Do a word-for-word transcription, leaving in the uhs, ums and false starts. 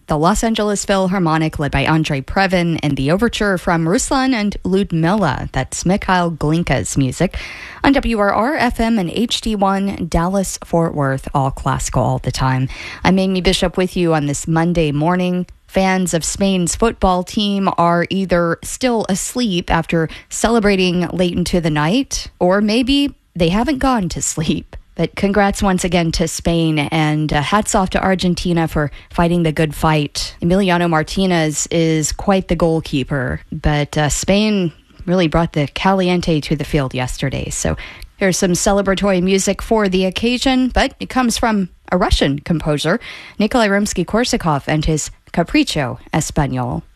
the Los Angeles Philharmonic led by Andrei Previn, and the overture from Ruslan and Ludmila. That's Mikhail Glinka's music. On W R R, F M, and H D one, Dallas, Fort Worth, all classical all the time. I'm Amy Bishop with you on this Monday morning. Fans of Spain's football team are either still asleep after celebrating late into the night, or maybe they haven't gone to sleep. But congrats once again to Spain, and uh, hats off to Argentina for fighting the good fight. Emiliano Martinez is quite the goalkeeper, but uh, Spain really brought the caliente to the field yesterday. So here's some celebratory music for the occasion, but it comes from a Russian composer, Nikolai Rimsky-Korsakov, and his Capricho Español.